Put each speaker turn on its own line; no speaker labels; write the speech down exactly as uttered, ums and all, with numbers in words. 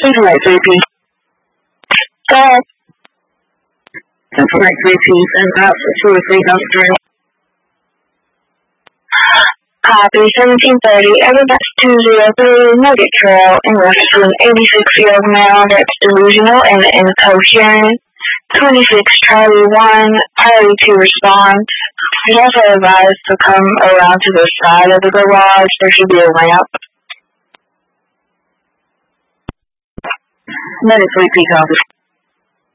Please write three P. Go ahead. Simply write three P's and out for two or three comes through. Copy seventeen thirty, Everdex two zero three, Nugget Trail, in reference to an eighty-six-year-old male that's delusional and incoherent. twenty-six Charlie one, priority to respond. He's also advised to come around to the side of the garage. There should be a ramp. Nugget three P copy.